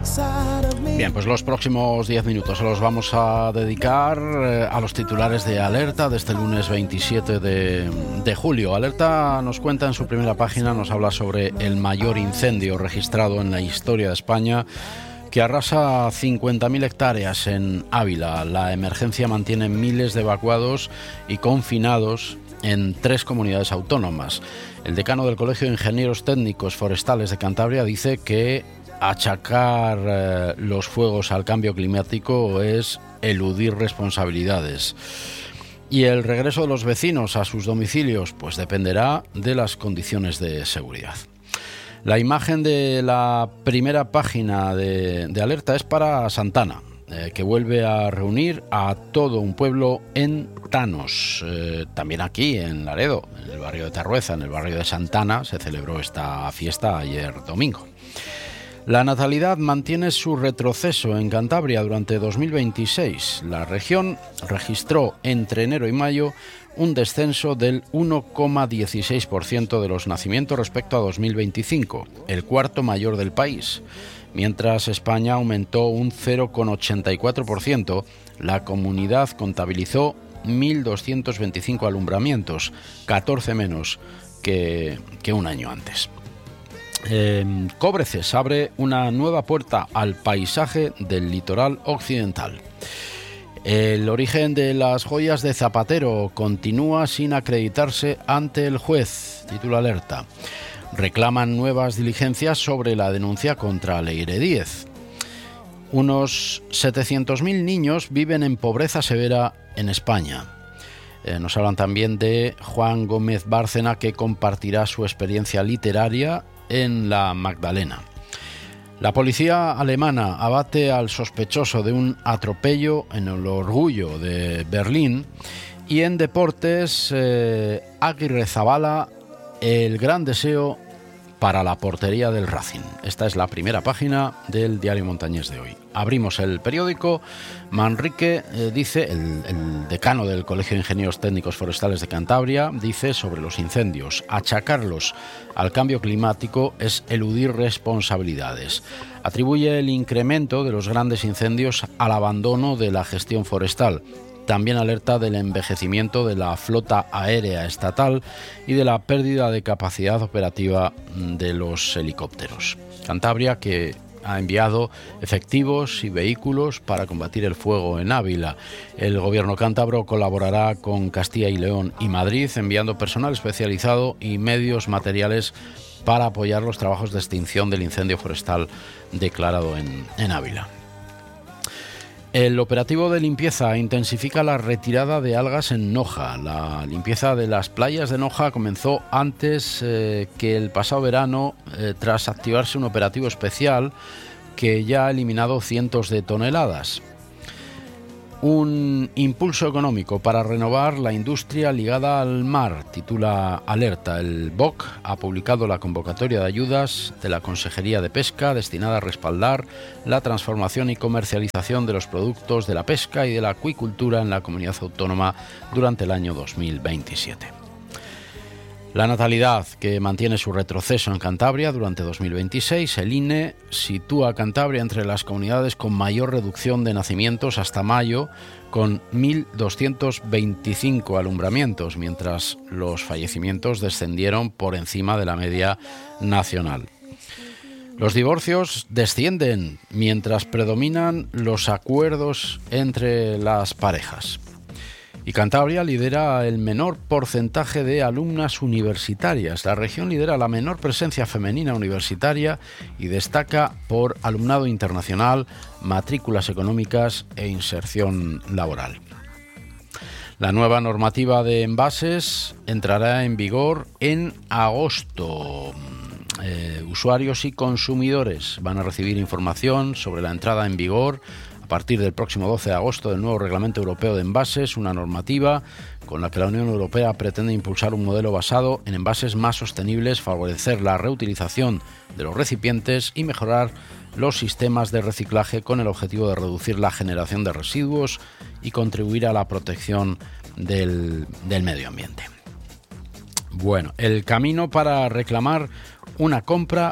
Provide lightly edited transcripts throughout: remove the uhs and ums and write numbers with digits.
Bien, pues los próximos 10 minutos se los vamos a dedicar a los titulares de Alerta de este lunes 27 de julio. Alerta nos cuenta en su primera página, nos habla sobre el mayor incendio registrado en la historia de España, que arrasa 50.000 hectáreas en Ávila. La emergencia mantiene miles de evacuados y confinados en 3 comunidades autónomas. El decano del Colegio de Ingenieros Técnicos Forestales de Cantabria dice que achacar los fuegos al cambio climático es eludir responsabilidades. Y el regreso de los vecinos a sus domicilios pues dependerá de las condiciones de seguridad. La imagen de la primera página de Alerta es para Santana, que vuelve a reunir a todo un pueblo en Tanos. También aquí en Laredo, en el barrio de Tarrueza, en el barrio de Santana, se celebró esta fiesta ayer domingo. La natalidad mantiene su retroceso en Cantabria durante 2026. La región registró entre enero y mayo un descenso del 1,16% de los nacimientos respecto a 2025, el cuarto mayor del país. Mientras España aumentó un 0,84%, la comunidad contabilizó 1.225 alumbramientos, 14 menos que un año antes. Cobreces abre una nueva puerta al paisaje del litoral occidental. El origen de las joyas de Zapatero continúa sin acreditarse ante el juez, titula Alerta. Reclaman nuevas diligencias sobre la denuncia contra Leire Díez. Unos 700.000 niños viven en pobreza severa en España. Nos hablan también de Juan Gómez Bárcena, que compartirá su experiencia literaria en la Magdalena. La policía alemana abate al sospechoso de un atropello en el Orgullo de Berlín. Y en deportes, Aguirrezabala, el gran deseo para la portería del Racing. Esta es la primera página del Diario Montañés de hoy. Abrimos el periódico. Manrique dice, el decano del Colegio de Ingenieros Técnicos Forestales de Cantabria, dice sobre los incendios: achacarlos al cambio climático es eludir responsabilidades. Atribuye el incremento de los grandes incendios al abandono de la gestión forestal. También alerta del envejecimiento de la flota aérea estatal y de la pérdida de capacidad operativa de los helicópteros. Cantabria, que ha enviado efectivos y vehículos para combatir el fuego en Ávila. El gobierno cántabro colaborará con Castilla y León y Madrid, enviando personal especializado y medios materiales para apoyar los trabajos de extinción del incendio forestal declarado en Ávila. El operativo de limpieza intensifica la retirada de algas en Noja. La limpieza de las playas de Noja comenzó antes que el pasado verano, tras activarse un operativo especial que ya ha eliminado cientos de toneladas. Un impulso económico para renovar la industria ligada al mar, titula Alerta. El BOC ha publicado la convocatoria de ayudas de la Consejería de Pesca destinada a respaldar la transformación y comercialización de los productos de la pesca y de la acuicultura en la comunidad autónoma durante el año 2027. La natalidad, que mantiene su retroceso en Cantabria durante 2026, el INE sitúa a Cantabria entre las comunidades con mayor reducción de nacimientos hasta mayo, con 1.225 alumbramientos, mientras los fallecimientos descendieron por encima de la media nacional. Los divorcios descienden mientras predominan los acuerdos entre las parejas. Y Cantabria lidera el menor porcentaje de alumnas universitarias. La región lidera la menor presencia femenina universitaria y destaca por alumnado internacional, matrículas económicas e inserción laboral. La nueva normativa de envases entrará en vigor en agosto. Usuarios y consumidores van a recibir información sobre la entrada en vigor a partir del próximo 12 de agosto del nuevo Reglamento Europeo de Envases, una normativa con la que la Unión Europea pretende impulsar un modelo basado en envases más sostenibles, favorecer la reutilización de los recipientes y mejorar los sistemas de reciclaje con el objetivo de reducir la generación de residuos y contribuir a la protección del medio ambiente. Bueno, el camino para reclamar una compra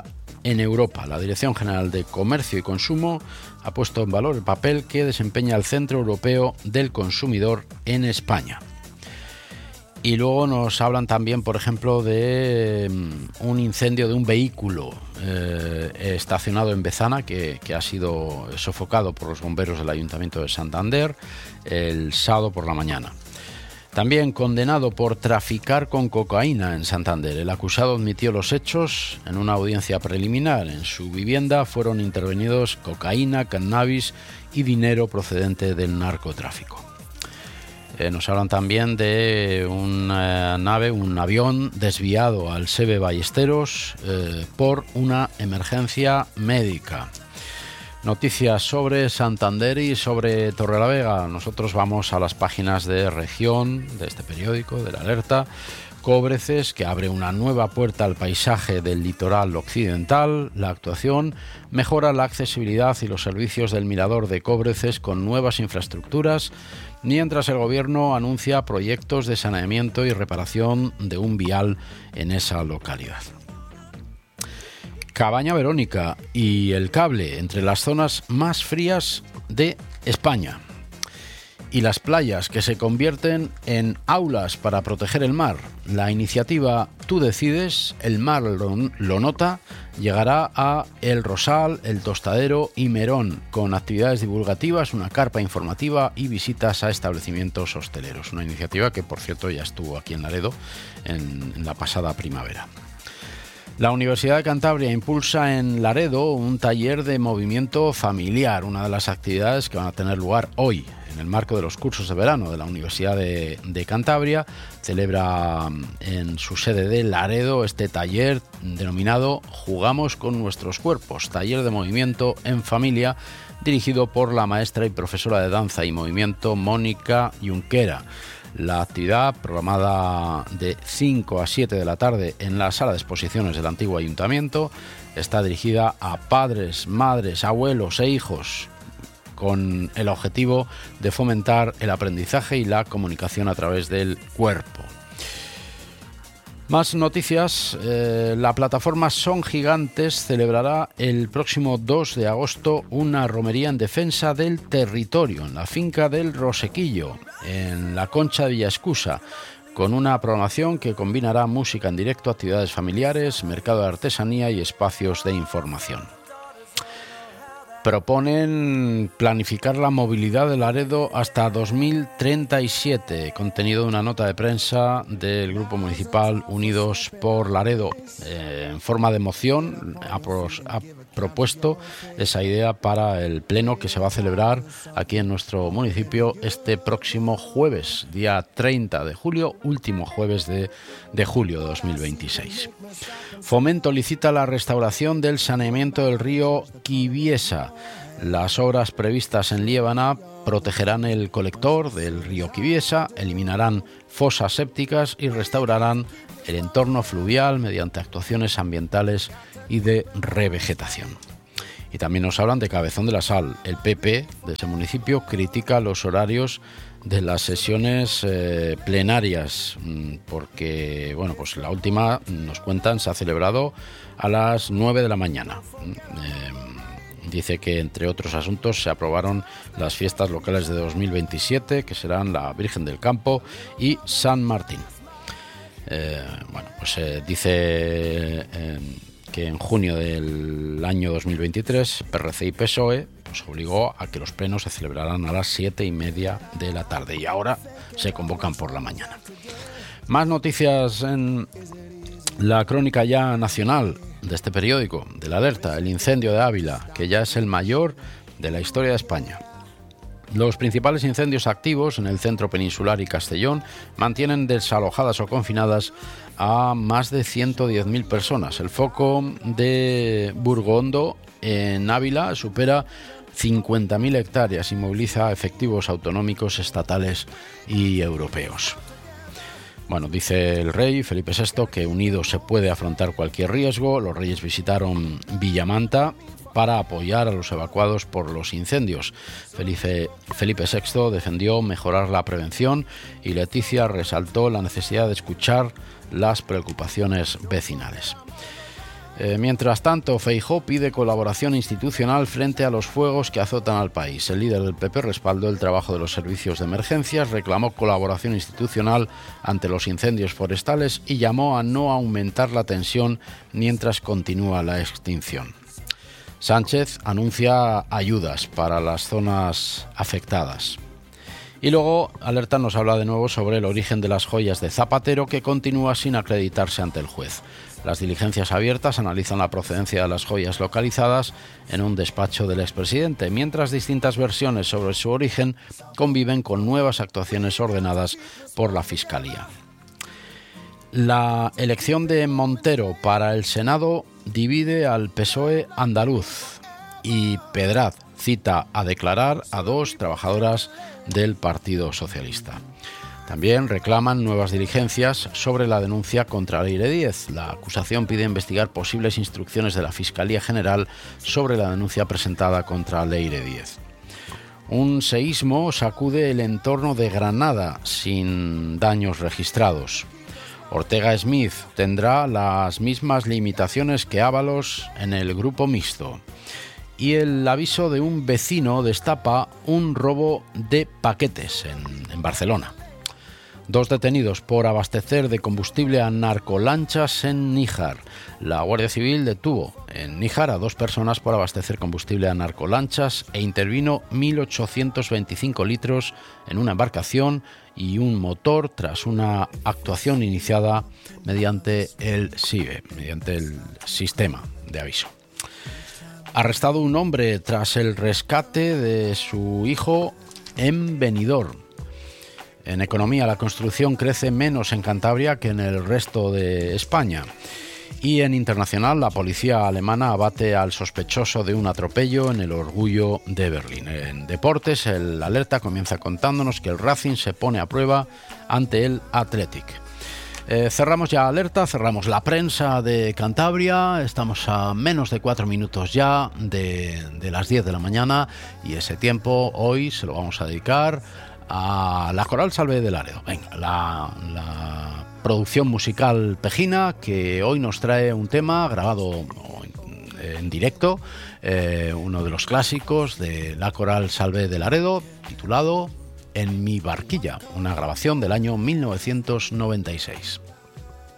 en Europa. La Dirección General de Comercio y Consumo ha puesto en valor el papel que desempeña el Centro Europeo del Consumidor en España. Y luego nos hablan también, por ejemplo, de un incendio de un vehículo estacionado en Bezana que ha sido sofocado por los bomberos del Ayuntamiento de Santander el sábado por la mañana. También condenado por traficar con cocaína en Santander. El acusado admitió los hechos en una audiencia preliminar. En su vivienda fueron intervenidos cocaína, cannabis y dinero procedente del narcotráfico. Nos hablan también de una nave, un avión desviado al SEBE Ballesteros por una emergencia médica. Noticias sobre Santander y sobre Torrelavega. Nosotros vamos a las páginas de región de este periódico, de La Alerta. Cobreces, que abre una nueva puerta al paisaje del litoral occidental. La actuación mejora la accesibilidad y los servicios del mirador de Cobreces con nuevas infraestructuras, mientras el gobierno anuncia proyectos de saneamiento y reparación de un vial en esa localidad. Cabaña Verónica y El Cable, entre las zonas más frías de España. Y las playas que se convierten en aulas para proteger el mar. La iniciativa Tú Decides, el mar lo nota, llegará a El Rosal, El Tostadero y Merón, con actividades divulgativas, una carpa informativa y visitas a establecimientos hosteleros. Una iniciativa que, por cierto, ya estuvo aquí en Laredo en la pasada primavera. La Universidad de Cantabria impulsa en Laredo un taller de movimiento familiar, una de las actividades que van a tener lugar hoy. En el marco de los cursos de verano de la Universidad de Cantabria, celebra en su sede de Laredo este taller denominado Jugamos con nuestros cuerpos, taller de movimiento en familia, dirigido por la maestra y profesora de danza y movimiento Mónica Junquera. La actividad, programada de 5 a 7 de la tarde en la sala de exposiciones del antiguo ayuntamiento, está dirigida a padres, madres, abuelos e hijos, con el objetivo de fomentar el aprendizaje y la comunicación a través del cuerpo. Más noticias. La plataforma Son Gigantes celebrará el próximo 2 de agosto una romería en defensa del territorio en la finca del Rosequillo, en la Concha de Villaescusa, con una programación que combinará música en directo, actividades familiares, mercado de artesanía y espacios de información. Proponen planificar la movilidad de Laredo hasta 2037, contenido de una nota de prensa del Grupo Municipal Unidos por Laredo. En forma de moción ha propuesto esa idea para el pleno que se va a celebrar aquí en nuestro municipio este próximo jueves, día 30 de julio, último jueves de julio de 2026. Fomento licita la restauración del saneamiento del río Quiviesa. Las obras previstas en Liébana protegerán el colector del río Quiviesa, eliminarán fosas sépticas y restaurarán el entorno fluvial mediante actuaciones ambientales y de revegetación. Y también nos hablan de Cabezón de la Sal. El PP de ese municipio critica los horarios de las sesiones plenarias, porque bueno, pues la última, nos cuentan, se ha celebrado a las 9 de la mañana. Dice que, entre otros asuntos, se aprobaron las fiestas locales de 2027, que serán la Virgen del Campo y San Martín. Dice que en junio del año 2023, PRC y PSOE obligó a que los plenos se celebraran a las 7:30 de la tarde y ahora se convocan por la mañana. Más noticias en la crónica ya nacional de este periódico, de La Alerta. El incendio de Ávila, que ya es el mayor de la historia de España. Los principales incendios activos en el centro peninsular y Castellón mantienen desalojadas o confinadas a más de 110.000 personas. El foco de Burgondo en Ávila supera 50.000 hectáreas y moviliza efectivos autonómicos, estatales y europeos. Bueno, dice el rey Felipe VI que unido se puede afrontar cualquier riesgo. Los reyes visitaron Villamanta para apoyar a los evacuados por los incendios. Felipe VI defendió mejorar la prevención y Leticia resaltó la necesidad de escuchar las preocupaciones vecinales. Mientras tanto, Feijóo pide colaboración institucional frente a los fuegos que azotan al país. El líder del PP respaldó el trabajo de los servicios de emergencias, reclamó colaboración institucional ante los incendios forestales y llamó a no aumentar la tensión mientras continúa la extinción. Sánchez anuncia ayudas para las zonas afectadas. Y luego, Alerta nos habla de nuevo sobre el origen de las joyas de Zapatero, que continúa sin acreditarse ante el juez. Las diligencias abiertas analizan la procedencia de las joyas localizadas en un despacho del expresidente, mientras distintas versiones sobre su origen conviven con nuevas actuaciones ordenadas por la Fiscalía. La elección de Montero para el Senado divide al PSOE andaluz y Pedraz cita a declarar a 2 trabajadoras del Partido Socialista. También reclaman nuevas diligencias sobre la denuncia contra Leire Díez. La acusación pide investigar posibles instrucciones de la Fiscalía General sobre la denuncia presentada contra Leire Díez. Un seísmo sacude el entorno de Granada sin daños registrados. Ortega Smith tendrá las mismas limitaciones que Ábalos en el grupo mixto. Y el aviso de un vecino destapa un robo de paquetes en Barcelona. 2 detenidos por abastecer de combustible a narcolanchas en Níjar. La Guardia Civil detuvo en Níjar a 2 personas por abastecer combustible a narcolanchas e intervino 1.825 litros en una embarcación y un motor tras una actuación iniciada mediante el SIBE, mediante el sistema de aviso. Arrestado un hombre tras el rescate de su hijo en Benidorm. En economía, la construcción crece menos en Cantabria que en el resto de España. Y en internacional, la policía alemana abate al sospechoso de un atropello en el Orgullo de Berlín. En deportes, el Alerta comienza contándonos que el Racing se pone a prueba ante el Athletic. Cerramos ya Alerta, cerramos la prensa de Cantabria. Estamos a menos de 4 minutos ya de las 10 de la mañana y ese tiempo hoy se lo vamos a dedicar a la Coral Salve de Laredo. Venga, la producción musical pejina, que hoy nos trae un tema grabado en directo, uno de los clásicos de la Coral Salve de Laredo, titulado En mi barquilla, una grabación del año 1996.